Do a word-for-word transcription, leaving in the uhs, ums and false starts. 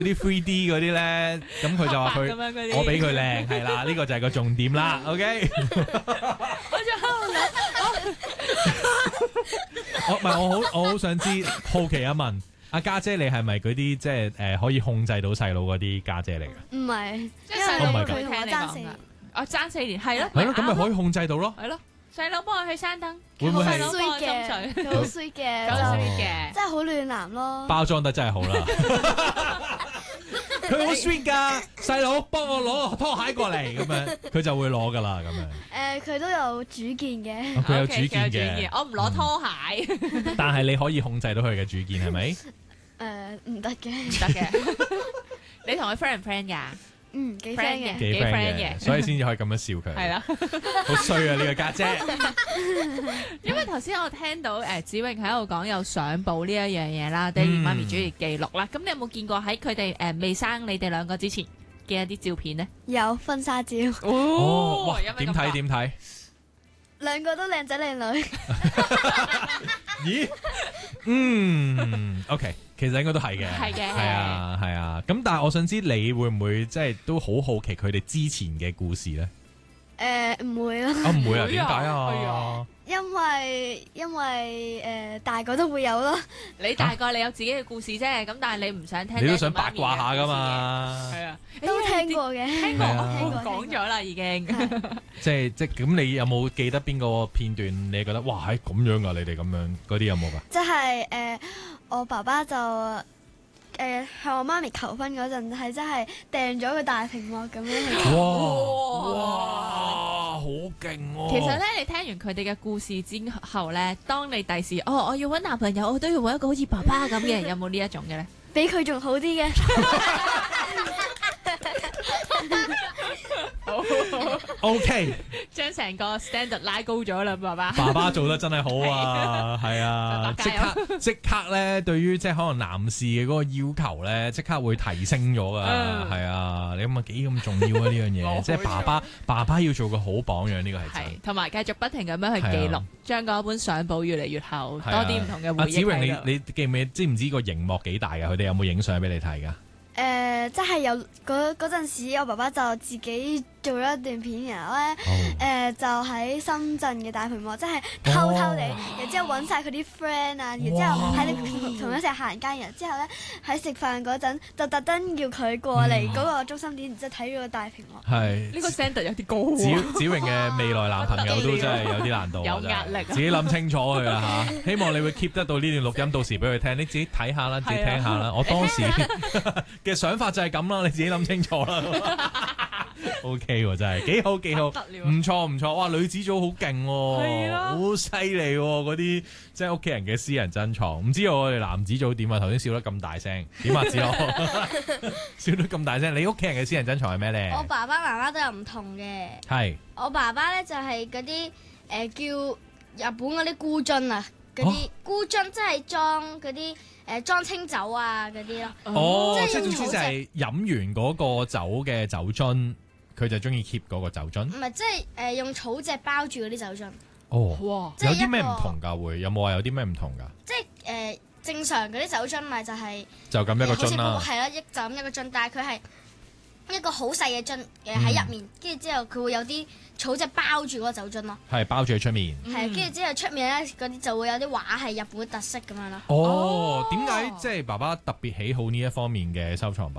啲 three D 嗰啲咧，咁佢就話佢我比佢靚，係啦，呢個就係個重點啦。OK， 我仲喺度諗， 我唔係我好我好想知，好奇一問阿家姐，你係咪嗰啲即係誒可以控制到細佬嗰啲家姐嚟㗎？ 唔係， 即係細佬佢佢聽你講㗎。我爭四年，係咯， 係咯，咁咪可以控制到咯。 係咯，細佬幫我去山燈， 會唔會係細佬幫我斟水， 佢好衰嘅， 好就 sweet 嘅。 真係好暖男咯。 包裝得真係好啦。佢好 sweet 㗎，細佬幫我攞拖鞋過嚟咁樣，佢就會攞㗎啦咁樣。 誒，佢都有主見嘅。 哦佢有 OK， 主見佢有主嘅見，我唔攞拖鞋， 但係你可以控制到佢嘅主見係咪？ 誒，唔得嘅。 唔得嘅。你同佢 friend 唔 friend 㗎？ 嗯，幾 friend friend 嘅嘅。 幾幾 friend friend 嘅， 嘅所以先至可以咁樣笑佢。 係啦。 好衰啊！呢個家姐。 因為頭先我聽到誒子穎喺度講有相簿呢一樣嘢啦，爹哋媽咪主要記錄啦。咁你有冇見過喺佢哋誒未生你哋兩個之前嘅一啲照片呢？ 有婚紗照， 哦，哇！ 有咩點感覺睇點睇？ 兩個都靚仔靚女。 咦？嗯，OK，其實應該都係嘅， 係嘅係啊，係啊。咁但係我想知你會唔會即係都好好奇佢哋之前嘅故事咧？ 誒，唔會咯， 啊，唔會啊？點解係啊啊？ 因為因為誒大個都會有咯。 你大個你有自己嘅故事啫，咁但係你唔想聽， 你都想八卦下噶？嘛？ 係啊， 都聽過嘅， 聽過， 係啊聽過講咗啦已經。 即係即係咁，你有冇記得邊個片段？你覺得哇，係咁樣噶？你哋咁樣嗰啲有冇噶？ 即係誒，我爸爸就誒向我媽咪求婚嗰陣，係真係掟咗個大屏幕咁樣去。 哇哇，好勁喎！ 其實咧，你聽完佢哋嘅故事之後咧，當你第時哦，我要揾男朋友，我都要揾一個好似爸爸咁嘅，有冇呢一種嘅咧？ 比佢仲好啲嘅。 O K， 將成個 standard 拉高咗啦，爸爸。 爸爸做得真係好啊，係啊，即加油刻即刻咧，對於即係可能男士嘅嗰個要求咧，即刻會提升咗噶， 嗯係啊，你諗下幾咁重要啊呢樣嘢， 冇即係爸爸爸爸要做個好榜樣，呢個係真。 係，同埋繼續不停咁樣去記錄係啊， 將嗰本相簿越嚟越厚， 係啊多啲唔同嘅阿回憶子榮，你喺度。 你記唔記知唔知個熒幕幾大噶？佢哋有冇影相俾你睇噶？ 誒，即係有嗰嗰陣時，我爸爸就自己做咗一段片，然後咧哦誒就喺深圳嘅大屏幕，即係偷偷地，然之後揾晒佢啲 friend 啊，然之後喺你同佢一齊行街，然後之後咧喺食飯嗰陣就特登叫佢過嚟嗰個中心點，然之後睇咗個大屏幕。 係呢個 standard 有啲高子喎。 子榮嘅未來男朋友都真係有啲難度啊， 有壓力啊真係自己諗清楚佢啦嚇。希望你會 keep 得到呢段錄音，到時俾佢聽，你自己睇下啦，自己聽下啦。我當時嘅想法就係咁啦，你自己諗清楚啦。O K 喎，真係幾好幾好， 不得了唔錯唔錯。哇，女子組好勁喎， 係啊好犀利喎，嗰啲即係屋企人嘅私人珍藏。唔知道我哋男子組點啊？頭先笑得咁大聲，點啊？子樂笑得咁大聲，你屋企人嘅私人珍藏係咩咧？ 我爸爸媽媽都有唔同嘅。 係我爸爸咧就係嗰啲誒叫日本嗰啲菇樽啊，嗰啲菇樽即係裝嗰啲誒裝清酒啊嗰啲咯。 哦，即係總之即係用草就係飲完嗰個酒嘅酒樽，佢就中意 keep 嗰個酒樽。 唔係即係誒用草隻包住嗰啲酒樽， 哦， 哇！ 即係一個有啲咩唔同㗎？會有冇話有啲咩唔同㗎？ 即係誒正常嗰啲酒樽咪就係就咁一個好似樽啦。 係啦，一就咁一個樽，但係佢係一個好細嘅樽誒喺入面，跟住之後佢會有啲草隻包住嗰個酒樽咯。 係包住喺出面。 係，跟住之後出面咧嗰啲就會有啲畫係日本特色咁樣咯。 哦，點解哦即係爸爸特別喜好呢一方面嘅收藏品